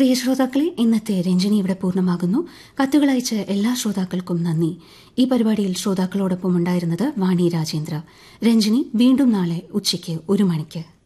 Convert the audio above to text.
പ്രിയ ശ്രോതാക്കളെ, ഇന്നത്തെ രഞ്ജിനി ഇവിടെ പൂർണ്ണമാകുന്നു. കത്തുകളയച്ച എല്ലാ ശ്രോതാക്കൾക്കും നന്ദി. ഈ പരിപാടിയിൽ ശ്രോതാക്കളോടൊപ്പം ഉണ്ടായിരുന്നത് വാണി രാജേന്ദ്ര. രഞ്ജിനി വീണ്ടും നാളെ ഉച്ചയ്ക്ക് 1 മണിക്ക്.